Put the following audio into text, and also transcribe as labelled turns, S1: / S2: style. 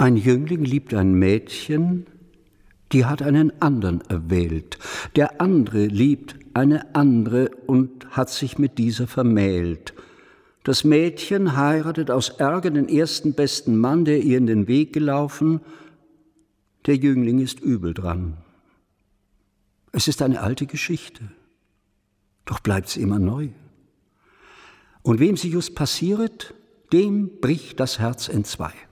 S1: Ein Jüngling liebt ein Mädchen, die hat einen andern erwählt. Der andere liebt eine andere und hat sich mit dieser vermählt. Das Mädchen heiratet aus Ärger den ersten besten Mann, der ihr in den Weg gelaufen. Der Jüngling ist übel dran. Es ist eine alte Geschichte, doch bleibt's immer neu. Und wem sie just passiert, dem bricht das Herz entzwei.